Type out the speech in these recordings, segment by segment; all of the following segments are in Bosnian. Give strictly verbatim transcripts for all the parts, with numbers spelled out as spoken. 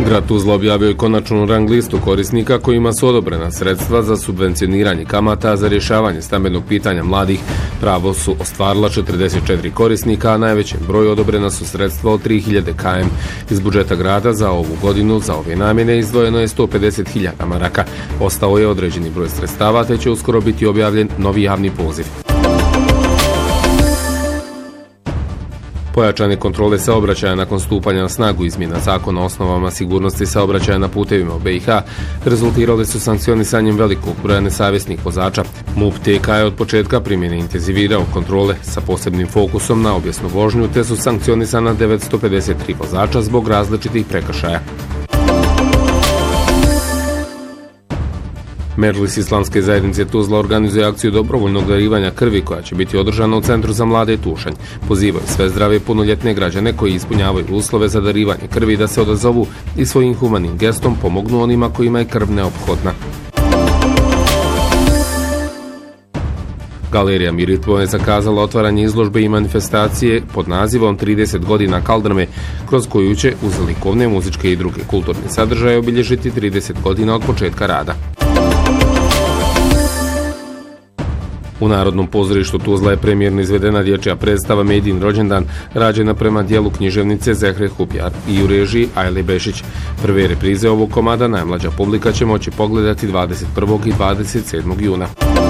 Grad Tuzla objavio je konačnu rang listu korisnika kojima su odobrena sredstva za subvencioniranje kamata za rješavanje stambenog pitanja mladih. Pravo su ostvarila četrdeset četiri korisnika, a najvećem broju odobrena su sredstva od tri hiljade km. Iz budžeta grada za ovu godinu za ove namjene izdvojeno je sto pedeset hiljada maraka. Ostao je određeni broj sredstava, te će uskoro biti objavljen novi javni poziv. Pojačane kontrole saobraćaja nakon stupanja na snagu izmjena zakona o osnovama sigurnosti saobraćaja na putevima u B i H rezultirale su sankcionisanjem velikog broja nesavjesnih vozača. MUP T K je od početka primjene intenzivirao kontrole sa posebnim fokusom na obijesnu vožnju, te su sankcionisana devetsto pedeset tri vozača zbog različitih prekršaja. Medžlis Islamske zajednice Tuzla organizuje akciju dobrovoljnog darivanja krvi koja će biti održana u Centru za mlade Tušanj. Pozivaju sve zdrave punoljetne građane koji ispunjavaju uslove za darivanje krvi da se odazovu i svojim humanim gestom pomognu onima kojima je krv neophodna. Galerija Miritvo je zakazala otvaranje izložbe i manifestacije pod nazivom trideset godina Kaldrme, kroz koju će uz likovne, muzičke i druge kulturne sadržaje obilježiti trideset godina od početka rada. U Narodnom pozorištu Tuzla je premijerno izvedena dječja predstava Medin rođendan, rađena prema dijelu književnice Zehre Hupjar i u režiji Ajle Bešić. Prve reprize ovog komada najmlađa publika će moći pogledati dvadeset prvog i dvadeset sedmog juna.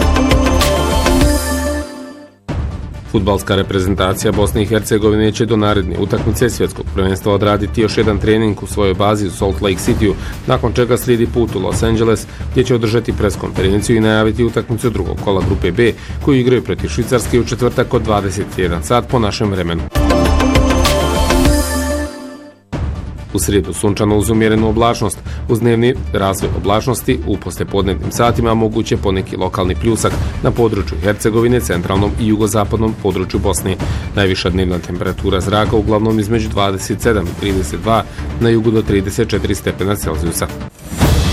Fudbalska reprezentacija Bosne i Hercegovine će do naredne utakmice svjetskog prvenstva odraditi još jedan trening u svojoj bazi u Salt Lake Cityu, nakon čega slijedi put u Los Angeles, gdje će održati preskonferenciju i najaviti utakmicu drugog kola grupe B, koju igraju protiv Švicarske u četvrtak od dvadeset jedan sat po našem vremenu. U srijedu sunčano uz umjerenu oblačnost. Uz dnevni razvoj oblačnosti u poslijepodnevnim satima moguće poneki lokalni pljusak na području Hercegovine, centralnom i jugozapadnom području Bosne. Najviša dnevna temperatura zraka uglavnom između dvadeset sedam i trideset dva, na jugu do trideset četiri stepena Celzijusa.